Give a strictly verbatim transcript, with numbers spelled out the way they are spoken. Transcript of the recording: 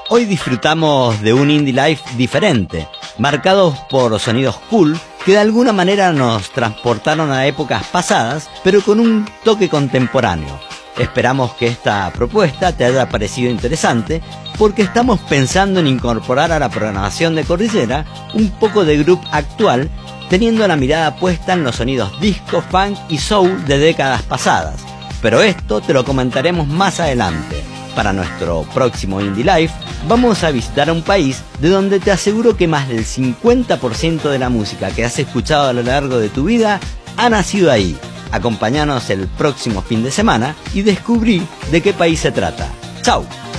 Hoy disfrutamos de un Indie Life diferente, marcados por sonidos cool que de alguna manera nos transportaron a épocas pasadas, pero con un toque contemporáneo. Esperamos que esta propuesta te haya parecido interesante, porque estamos pensando en incorporar a la programación de Cordillera un poco de groove actual, teniendo la mirada puesta en los sonidos disco, funk y soul de décadas pasadas. Pero esto te lo comentaremos más adelante. Para nuestro próximo Indie Life, vamos a visitar un país de donde te aseguro que más del cincuenta por ciento de la música que has escuchado a lo largo de tu vida ha nacido ahí. Acompáñanos el próximo fin de semana y descubrí de qué país se trata. ¡Chao!